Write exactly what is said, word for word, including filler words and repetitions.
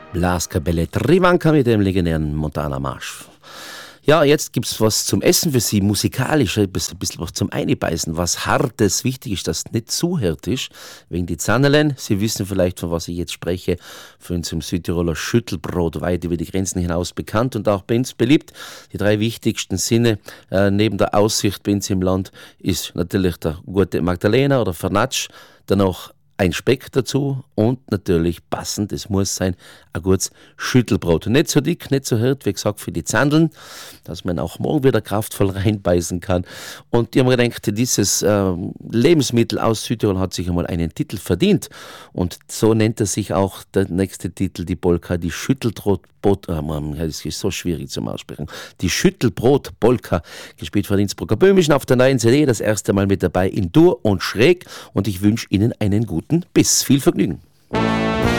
Blaskapelle Trivanka mit dem legendären Montana Marsch. Ja, jetzt gibt's was zum Essen für Sie, musikalisch, ein bisschen, ein bisschen was zum Einbeißen, was Hartes. Wichtig ist, dass es nicht zu hart ist, wegen die Zannerlein. Sie wissen vielleicht, von was ich jetzt spreche, für uns im Südtiroler Schüttelbrot, weit über die Grenzen hinaus bekannt und auch bei uns beliebt. Die drei wichtigsten Sinne äh, neben der Aussicht bei uns im Land ist natürlich der gute Magdalena oder Fernatsch, danach ein Speck dazu und natürlich passend, es muss sein, ein gutes Schüttelbrot. Nicht so dick, nicht so hart, wie gesagt, für die Zandeln, dass man auch morgen wieder kraftvoll reinbeißen kann. Und die haben gedacht, dieses äh, Lebensmittel aus Südtirol hat sich einmal einen Titel verdient. Und so nennt er sich auch der nächste Titel, die Polka, die Schüttelbrot. Oh, das ist so schwierig zum Aussprechen. Die Schüttelbrot-Polka, gespielt von Innsbrucker Böhmischen auf der neuen C D, das erste Mal mit dabei in Dur und Schräg. Und ich wünsche Ihnen einen guten Biss. Viel Vergnügen.